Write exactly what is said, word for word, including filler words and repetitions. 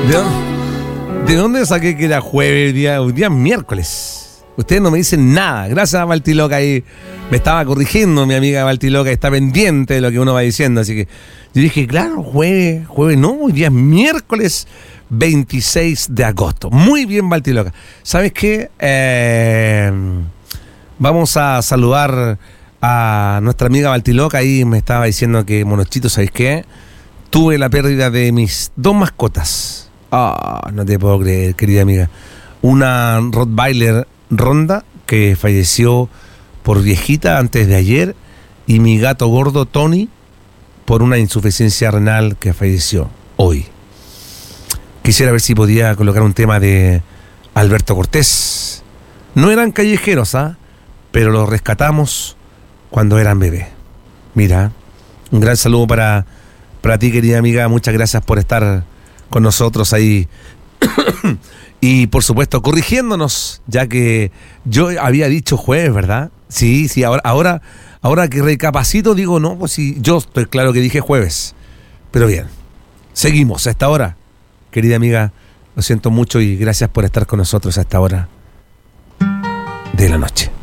¿De dónde, ¿De dónde saqué que era jueves? Hoy día, hoy día es miércoles. Ustedes no me dicen nada. Gracias a Baltiloca ahí. Me estaba corrigiendo mi amiga Baltiloca. Está pendiente de lo que uno va diciendo. Así que yo dije, claro, jueves, jueves no. Hoy día es miércoles veintiséis de agosto. Muy bien, Baltiloca. ¿Sabes qué? Eh, vamos a saludar a nuestra amiga Baltiloca. Ahí me estaba diciendo que, monochito, ¿sabes qué? Tuve la pérdida de mis dos mascotas. Ah, oh, no te puedo creer, querida amiga. Una Rottweiler Ronda que falleció por viejita antes de ayer, y mi gato gordo Tony por una insuficiencia renal que falleció hoy. Quisiera ver si podía colocar un tema de Alberto Cortés. No eran callejeros, ¿ah? ¿eh? Pero los rescatamos cuando eran bebés. Mira, un gran saludo para, para ti, querida amiga. Muchas gracias por estar con nosotros ahí. Y por supuesto, corrigiéndonos, ya que yo había dicho jueves, ¿verdad? Sí, sí, ahora, ahora, ahora que recapacito digo, no, pues sí, yo estoy claro que dije jueves. Pero bien, seguimos a esta hora. Querida amiga, lo siento mucho y gracias por estar con nosotros a esta hora de la noche.